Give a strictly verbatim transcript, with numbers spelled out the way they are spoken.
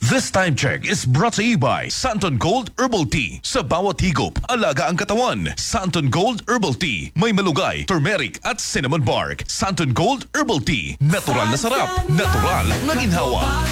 This time check is brought to you by Santon Gold Herbal Tea. Sa bawat higop, alaga ang katawan. Santon Gold Herbal Tea. May malugay, turmeric at cinnamon bark. Santon Gold Herbal Tea. Natural na sarap. Natural na ginhawa.